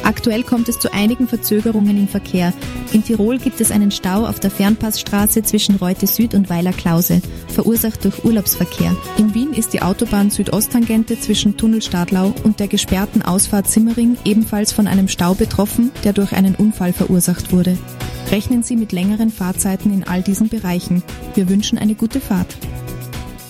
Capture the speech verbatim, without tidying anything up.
Aktuell kommt es zu einigen Verzögerungen im Verkehr. In Tirol gibt es einen Stau auf der Fernpassstraße zwischen Reute Süd und Weiler Klause, verursacht durch Urlaubsverkehr. In Wien ist die Autobahn Südosttangente zwischen Tunnel Stadlau und der gesperrten Ausfahrt Simmering ebenfalls von einem Stau betroffen, der durch einen Unfall verursacht wurde. Rechnen Sie mit längeren Fahrzeiten in all diesen Bereichen. Wir wünschen eine gute Fahrt.